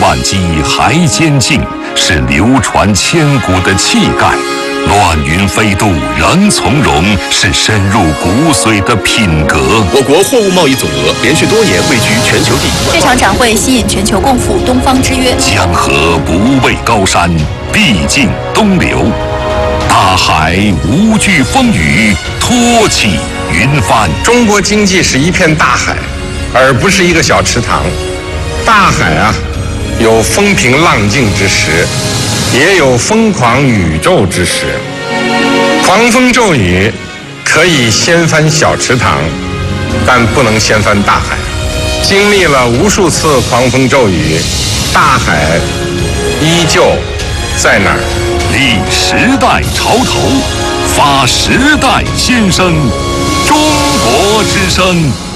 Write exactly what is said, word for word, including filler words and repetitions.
汉基还坚劲，是流传千古的气概；乱云飞渡仍从容，是深入骨髓的品格。 我国货物贸易总额连续多年位居全球第一。 这场展会吸引全球共赴东方之约。 江河不畏高山，必尽东流；大海无惧风雨，托起云帆。 中国经济是一片大海，而不是一个小池塘。大海啊，有风平浪静之时，也有疯狂宇宙之时。狂风骤雨可以掀翻小池塘，但不能掀翻大海。经历了无数次狂风骤雨，大海依旧在那儿。 立时代潮头，发时代先声，中国之声。